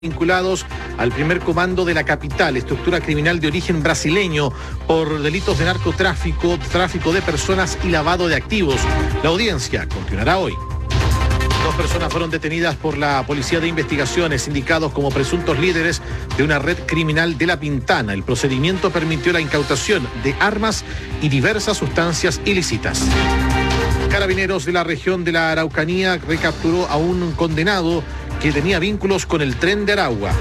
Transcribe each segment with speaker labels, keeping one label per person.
Speaker 1: vinculados al primer comando de la capital, estructura criminal de origen brasileño, por delitos de narcotráfico, tráfico de personas y lavado de activos. La audiencia continuará hoy. 2 personas fueron detenidas por la Policía de Investigaciones, indicados como presuntos líderes de una red criminal de La Pintana. El procedimiento permitió la incautación de armas y diversas sustancias ilícitas. Carabineros de la región de la Araucanía recapturó a un condenado que tenía vínculos con el Tren de Aragua.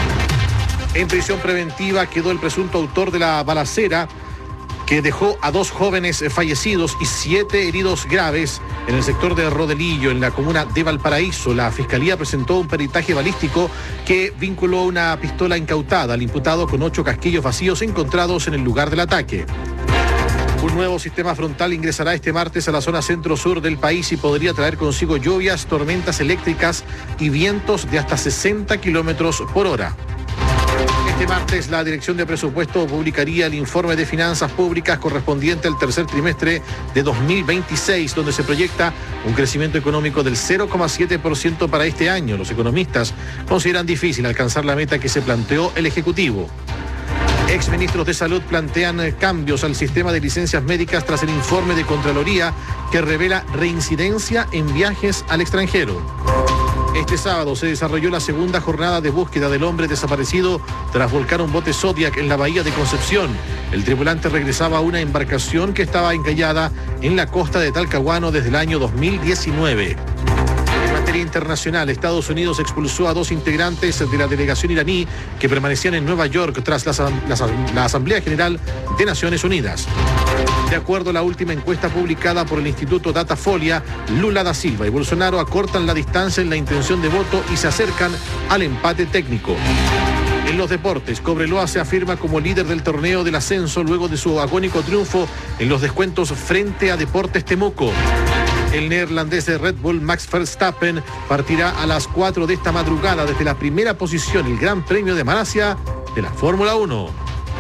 Speaker 1: En prisión preventiva quedó el presunto autor de la balacera que dejó a 2 jóvenes fallecidos y 7 heridos graves en el sector de Rodelillo, en la comuna de Valparaíso. La Fiscalía presentó un peritaje balístico que vinculó una pistola incautada al imputado con 8 casquillos vacíos encontrados en el lugar del ataque. Un nuevo sistema frontal ingresará este martes a la zona centro-sur del país y podría traer consigo lluvias, tormentas eléctricas y vientos de hasta 60 kilómetros por hora. Este martes la Dirección de Presupuesto publicaría el informe de finanzas públicas correspondiente al tercer trimestre de 2026, donde se proyecta un crecimiento económico del 0,7% para este año. Los economistas consideran difícil alcanzar la meta que se planteó el Ejecutivo. Exministros de Salud plantean cambios al sistema de licencias médicas tras el informe de Contraloría que revela reincidencia en viajes al extranjero. Este sábado se desarrolló la segunda jornada de búsqueda del hombre desaparecido tras volcar un bote Zodiac en la bahía de Concepción. El tripulante regresaba a una embarcación que estaba encallada en la costa de Talcahuano desde el año 2019. Internacional, Estados Unidos expulsó a 2 integrantes de la delegación iraní que permanecían en Nueva York tras la Asamblea General de Naciones Unidas. De acuerdo a la última encuesta publicada por el Instituto Datafolia, Lula da Silva y Bolsonaro acortan la distancia en la intención de voto y se acercan al empate técnico. En los deportes, Cobreloa se afirma como líder del torneo del ascenso luego de su agónico triunfo en los descuentos frente a Deportes Temuco. El neerlandés de Red Bull, Max Verstappen, partirá a las 4 de esta madrugada desde la primera posición, el Gran Premio de Malasia de la Fórmula 1.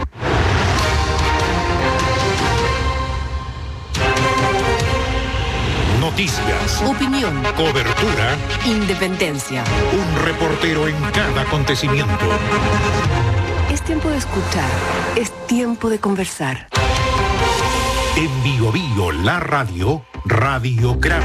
Speaker 2: Noticias,
Speaker 3: opinión,
Speaker 2: cobertura,
Speaker 3: independencia.
Speaker 2: Un reportero en cada acontecimiento.
Speaker 3: Es tiempo de escuchar, es tiempo de conversar.
Speaker 2: En Bio Bio, la radio, Radiograma.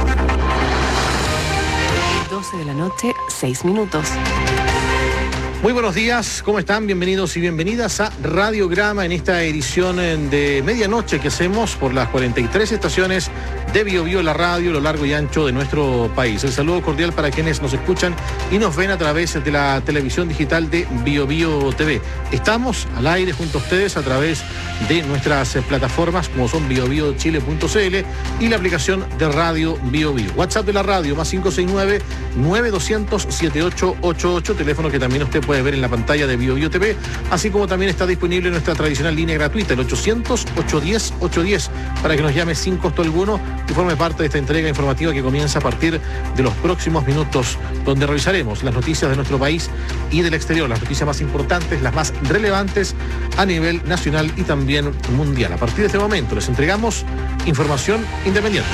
Speaker 3: 12 de la noche, 6 minutos.
Speaker 1: Muy buenos días, ¿cómo están? Bienvenidos y bienvenidas a Radiograma en esta edición de medianoche que hacemos por las 43 estaciones de Bio Bio, la radio, a lo largo y ancho de nuestro país. El saludo cordial para quienes nos escuchan y nos ven a través de la televisión digital de Bio Bio TV. Estamos al aire junto a ustedes a través de nuestras plataformas como son biobiochile.cl y la aplicación de Radio Bio Bio. WhatsApp de la radio más 569-9200-7888, teléfono que también usted puede ver en la pantalla de Bio Bio TV, así como también está disponible nuestra tradicional línea gratuita, el 800-810-810, para que nos llame sin costo alguno y forme parte de esta entrega informativa que comienza a partir de los próximos minutos, donde revisaremos las noticias de nuestro país y del exterior, las noticias más importantes, las más relevantes a nivel nacional y también mundial. A partir de este momento les entregamos información independiente.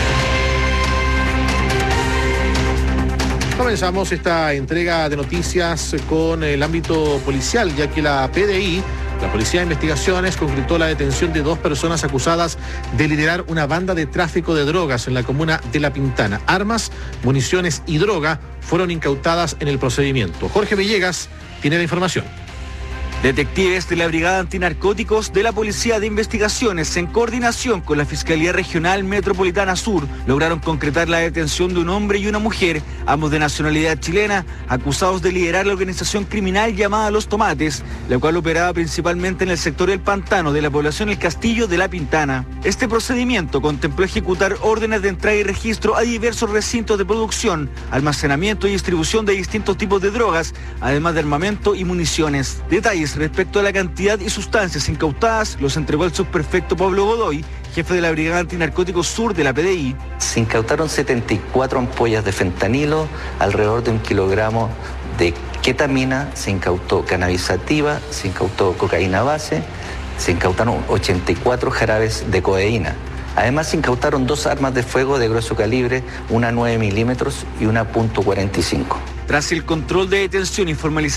Speaker 1: Comenzamos esta entrega de noticias con el ámbito policial, ya que la PDI, la Policía de Investigaciones, concretó la detención de 2 personas acusadas de liderar una banda de tráfico de drogas en la comuna de La Pintana. Armas, municiones y droga fueron incautadas en el procedimiento. Jorge Villegas tiene la información.
Speaker 4: Detectives de la Brigada Antinarcóticos de la Policía de Investigaciones, en coordinación con la Fiscalía Regional Metropolitana Sur, lograron concretar la detención de un hombre y una mujer, ambos de nacionalidad chilena, acusados de liderar la organización criminal llamada Los Tomates, la cual operaba principalmente en el sector del Pantano de la población El Castillo de La Pintana. Este procedimiento contempló ejecutar órdenes de entrada y registro a diversos recintos de producción, almacenamiento y distribución de distintos tipos de drogas, además de armamento y municiones. Detalles respecto a la cantidad y sustancias incautadas los entregó el subprefecto Pablo Godoy, jefe de la Brigada Antinarcóticos Sur de la PDI.
Speaker 5: Se incautaron 74 ampollas de fentanilo, alrededor de 1 kilogramo de ketamina, se incautó cannabis sativa, se incautó cocaína base, se incautaron 84 jarabes de codeína. Además, se incautaron 2 armas de fuego de grueso calibre, una 9 milímetros y una .45.
Speaker 4: Tras el control de detención y formalización